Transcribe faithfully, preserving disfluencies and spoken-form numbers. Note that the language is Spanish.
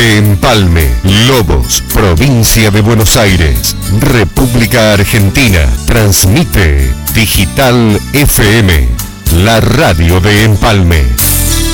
Empalme, Lobos, provincia de Buenos Aires, República Argentina. Transmite Digital F M, la radio de Empalme.